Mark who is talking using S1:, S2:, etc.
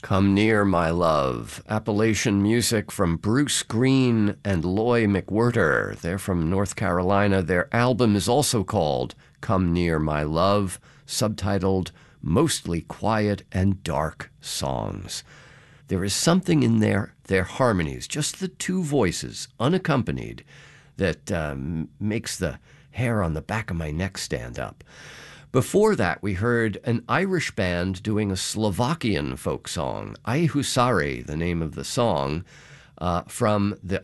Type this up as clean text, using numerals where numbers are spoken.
S1: Come Near, My Love, Appalachian music from Bruce Green and Loy McWhirter. They're from North Carolina. Their album is also called Come Near, My Love, subtitled Mostly Quiet and Dark Songs. There is something in their harmonies, just the two voices, unaccompanied, that makes the hair on the back of my neck stand up. Before that, we heard an Irish band doing a Slovakian folk song, Ai Husare, the name of the song, from the